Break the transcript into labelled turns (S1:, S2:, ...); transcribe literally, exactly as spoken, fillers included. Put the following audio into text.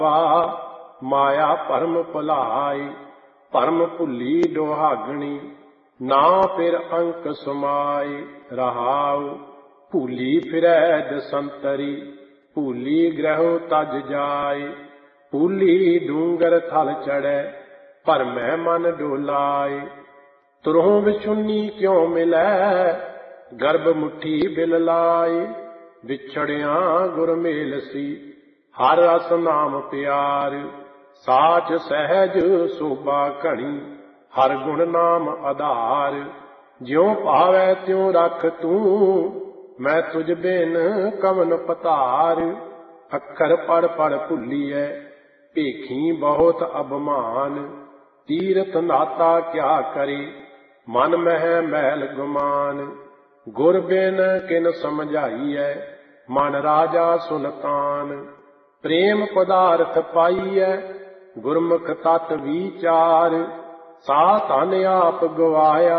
S1: ਮਾਇਆ ਭਰਮ ਭੁਲਾਈ, ਭਰਮ ਭੁੱਲੀ ਦੁਹਾਗਣੀ, ਨਾ ਫਿਰ ਅੰਕ ਸਮਾਈ। ਰਹਾਉ ਭੂਲੀ ਫਿਰੈ ਦਸੰਤਰੀ, ਭੂਲੀ ਗ੍ਰਹਿ ਤਜ ਜਾਏ। ਭੂਲੀ ਡੂੰਗਰ ਥਲ ਚੜੈ, ਭਰਮੈ ਮਨ ਡੋਲਾਏ। ਤੁਰਹੁ ਵਿਛੁੰਨੀ ਕਿਉ ਮਿਲੈ, ਗਰਭ ਮੁੱਠੀ ਬਿਲ ਲਾਏ। ਵਿਛੜਿਆ ਗੁਰ ਮੇਲ ਸੀ, ਹਰ ਰਸ ਨਾਮ ਪਿਆਰ। ਸਾਚ ਸਹਿਜ ਸੋਭਾ ਘਣੀ, ਹਰ ਗੁਣ ਨਾਮ ਆਧਾਰ। ਜਿਉ ਭਾਵੈ ਤਿਉ ਰਖ ਤੂੰ, ਮੈਂ ਤੁਝ ਬਿਨ ਕਵਨ ਪਤਾਰ। ਅੱਖਰ ਪੜ ਪੜ ਭੁੱਲੀਐ, ਭੇਖੀ ਬਹੁਤ ਅਭਮਾਨ। ਤੀਰਥ ਨਾਤਾ ਕਿਆ ਕਰੇ, ਮਨ ਮਹਿ ਮੈਲ ਗੁਮਾਨ। ਗੁਰ ਬਿਨ ਕਿਨ ਸਮਝਾਈਐ, ਮਨ ਰਾਜਾ ਸੁਲਤਾਨ। ਪ੍ਰੇਮ ਪਦਾਰਥ ਪਾਈਐ, ਗੁਰਮੁਖ ਤਤ ਵਿਚਾਰ। ਸਾ ਧਨ ਆਪ ਗਵਾਇਆ,